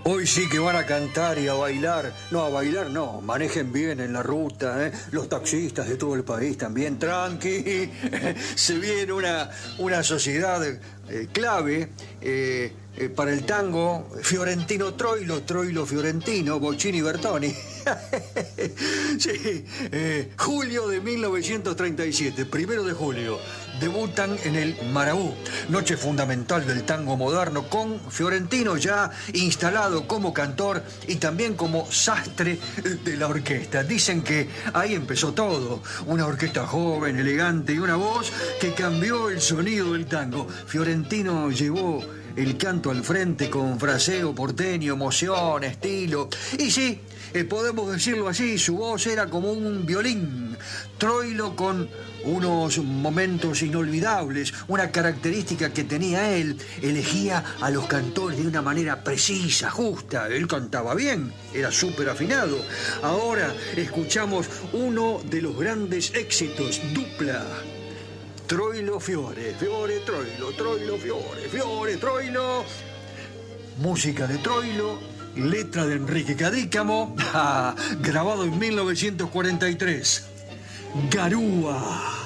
Hoy sí que van a cantar y a bailar. No, a bailar no. Manejen bien en la ruta, ¿eh? Los taxistas de todo el país también, tranqui. Se viene una sociedad clave para el tango. Fiorentino Troilo, Troilo Fiorentino, Bocchini Bertoni. Sí, julio de 1937, 1 de julio, debutan en el Marabú, noche fundamental del tango moderno, con Fiorentino ya instalado como cantor y también como sastre de la orquesta. Dicen que ahí empezó todo, una orquesta joven, elegante y una voz que cambió el sonido del tango. Fiorentino llevó el canto al frente con fraseo porteño, emoción, estilo. Y sí, podemos decirlo así, su voz era como un violín. Troilo con unos momentos inolvidables, una característica que tenía él, elegía a los cantores de una manera precisa, justa. Él cantaba bien, era súper afinado. Ahora escuchamos uno de los grandes éxitos, dupla. Troilo Fiore, Fiore Troilo, Troilo Fiore, Fiore Troilo. Música de Troilo, letra de Enrique Cadícamo, grabado en 1943. Garúa.